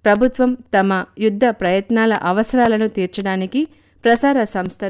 ప్రభుత్వం తమ యుద్ధ ప్రయత్నాల అవసరాలను తీర్చడానికి ప్రసార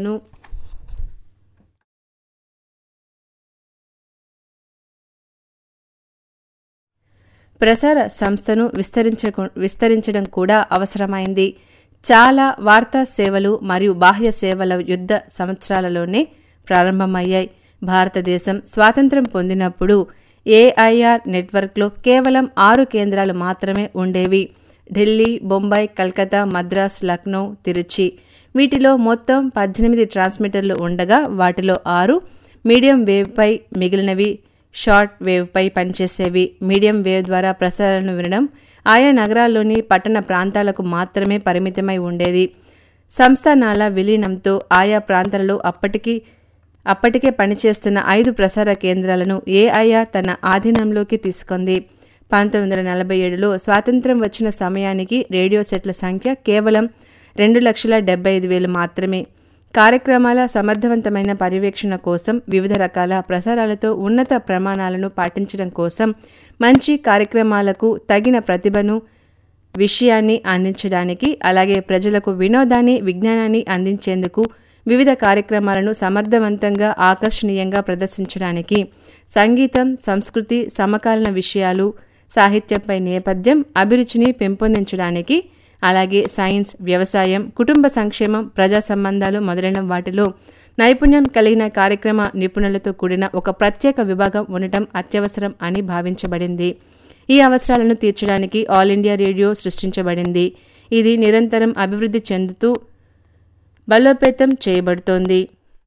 సంస్థను విస్తరించడం కూడా అవసరమైంది. చాలా వార్తా సేవలు మరియు బాహ్య సేవల యుద్ధ సంవత్సరాలలోనే ప్రారంభమయ్యాయి. భారతదేశం స్వాతంత్ర్యం పొందినప్పుడు ఏఐఆర్ నెట్వర్క్లో కేవలం 6 కేంద్రాలు మాత్రమే ఉండేవి. ఢిల్లీ, బొంబాయి, కల్కతా, మద్రాస్, లక్నో, తిరుచి. వీటిలో మొత్తం 18 ట్రాన్స్మిటర్లు ఉండగా వాటిలో 6 మీడియం వేవ్పై, మిగిలినవి షార్ట్ వేవ్పై పనిచేసేవి. మీడియం వేవ్ ద్వారా ప్రసారాలను వినడం ఆయా నగరాల్లోని పట్టణ ప్రాంతాలకు మాత్రమే పరిమితమై ఉండేది. సంస్థానాల విలీనంతో ఆయా ప్రాంతాలలో అప్పటికే పనిచేస్తున్న 5 ప్రసార కేంద్రాలను ఏఐఆర్ తన ఆధీనంలోకి తీసుకుంది. 1947లో స్వాతంత్ర్యం వచ్చిన సమయానికి రేడియో సెట్ల సంఖ్య కేవలం 2,75,000 మాత్రమే. కార్యక్రమాల సమర్థవంతమైన పర్యవేక్షణ కోసం, వివిధ రకాల ప్రసారాలతో ఉన్నత ప్రమాణాలను పాటించడం కోసం, మంచి కార్యక్రమాలకు తగిన ప్రతిభను, విషయాన్ని అందించడానికి, అలాగే ప్రజలకు వినోదాన్ని, విజ్ఞానాన్ని అందించేందుకు, వివిధ కార్యక్రమాలను సమర్థవంతంగా, ఆకర్షణీయంగా ప్రదర్శించడానికి, సంగీతం, సంస్కృతి, సమకాలీన విషయాలు, సాహిత్యంపై నేపథ్యం, అభిరుచిని పెంపొందించడానికి, అలాగే సైన్స్, వ్యవసాయం, కుటుంబ సంక్షేమం, ప్రజా సంబంధాలు మొదలైన వాటిలో నైపుణ్యం కలిగిన కార్యక్రమ నిపుణులతో కూడిన ఒక ప్రత్యేక విభాగం ఉండటం అత్యవసరం అని భావించబడింది. ఈ అవసరాలను తీర్చడానికి ఆల్ ఇండియా రేడియో సృష్టించబడింది. ఇది నిరంతరం అభివృద్ధి చెందుతూ బలోపేతం చేయబడుతోంది.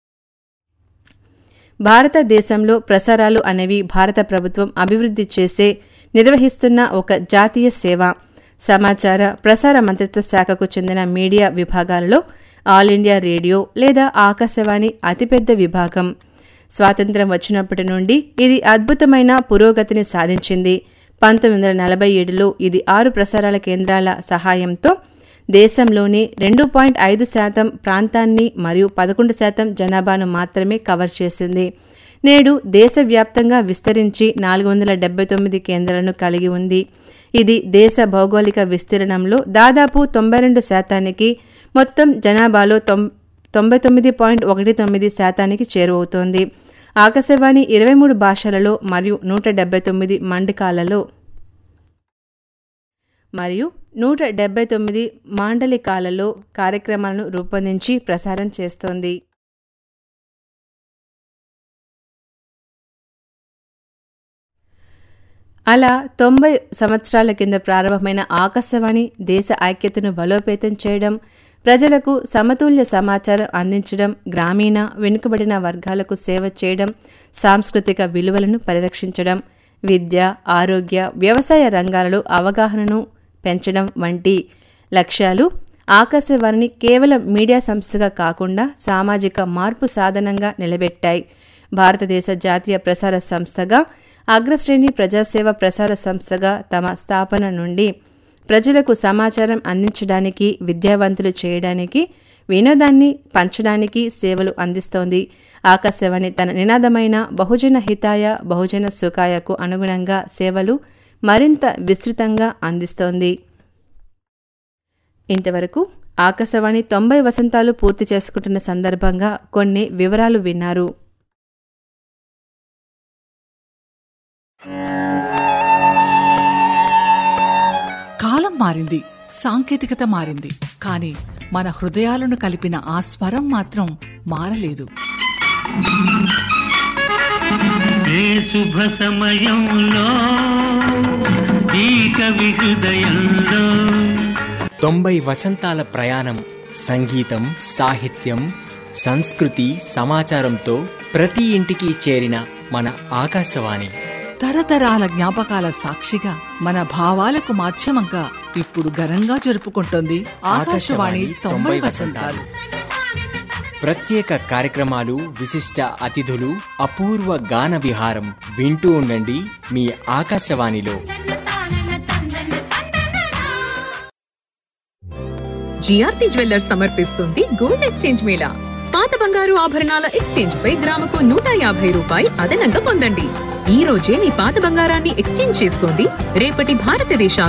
భారతదేశంలో ప్రసారాలు అనేవి భారత ప్రభుత్వం అభివృద్ధి నిర్వహిస్తున్న ఒక జాతీయ సేవ. సమాచార ప్రసార మంత్రిత్వ శాఖకు చెందిన మీడియా విభాగాలలో ఆల్ ఇండియా రేడియో లేదా ఆకాశవాణి అతిపెద్ద విభాగం. స్వాతంత్ర్యం వచ్చినప్పటి నుండి ఇది అద్భుతమైన పురోగతిని సాధించింది. 1947లో ఇది 6 ప్రసారాల కేంద్రాల సహాయంతో దేశంలోని 2.5% ప్రాంతాన్ని మరియు 11% జనాభాను మాత్రమే కవర్ చేసింది. నేడు దేశవ్యాప్తంగా విస్తరించి 479 కేంద్రాలను కలిగి ఉంది. ఇది దేశ భౌగోళిక విస్తీర్ణంలో దాదాపు 92%, మొత్తం జనాభాలో 99.19% చేరువవుతోంది. ఆకాశవాణి 23 భాషలలో మరియు 179 మాండలికాలలో కార్యక్రమాలను రూపొందించి ప్రసారం చేస్తోంది. అలా 90 సంవత్సరాల కింద ప్రారంభమైన ఆకాశవాణి దేశ ఐక్యతను బలోపేతం చేయడం, ప్రజలకు సమతుల్య సమాచారం అందించడం, గ్రామీణ వెనుకబడిన వర్గాలకు సేవ చేయడం, సాంస్కృతిక విలువలను పరిరక్షించడం, విద్య, ఆరోగ్య, వ్యవసాయ రంగాలలో అవగాహనను పెంచడం వంటి లక్ష్యాలు ఆకాశవాణిని కేవలం మీడియా సంస్థగా కాకుండా సామాజిక మార్పు సాధనంగా నిలబెట్టాయి. భారతదేశ జాతీయ ప్రసార సంస్థగా, అగ్రశ్రేణి ప్రజాసేవ ప్రసార సంస్థగా తమ స్థాపన నుండి ప్రజలకు సమాచారం అందించడానికి, విద్యావంతులు చేయడానికి, వినోదాన్ని పంచడానికి సేవలు అందిస్తోంది. ఆకాశవాణి తన నినాదమైన బహుజన హితాయ, బహుజన సుఖాయకు అనుగుణంగా సేవలు మరింత విస్తృతంగా అందిస్తోంది. ఇంతవరకు ఆకాశవాణి 90 వసంతాలు పూర్తి చేసుకుంటున్న సందర్భంగా కొన్ని వివరాలు విన్నారు. కాలం మారింది, సాంకేతికత మారింది, కానీ మన హృదయాలను కలిపిన ఆ స్వరం మాత్రం మారలేదు. ఏ శుభ సమయంలో ఈ కవి హృదయంలో 90 వసంతాల ప్రయాణం, సంగీతం, సాహిత్యం, సంస్కృతి, సమాచారంతో ప్రతి ఇంటికి చేరిన మన ఆకాశవాణి తరతరాల జ్ఞాపకాల సాక్షిగా, మన భావాలకు మాధ్యమంగా ఇప్పుడు ఘనంగా జరుపుకుంటోంది ఆకాశవాణి 90 వసంతాలు. ప్రత్యేక కార్యక్రమాలు, విశిష్ట అతిథులు, అపూర్వ గాన విహారం వింటూ ఉండండి మీ ఆకాశవాణిలో. జిఆర్పి జ్యువెల్లర్స్ సమర్పిస్తుంది గోల్డ్ ఎక్స్చేంజ్ మేళా. పాత బంగారు ఆభరణాల ఎక్స్చేంజ్ పై గ్రాముకు 150 రూపాయలు అదనంగా పొందండి. ఈ రోజే మీ పాత బంగారాన్ని ఎక్స్చేంజ్ చేసుకోండి. రేపటి భారతదేశ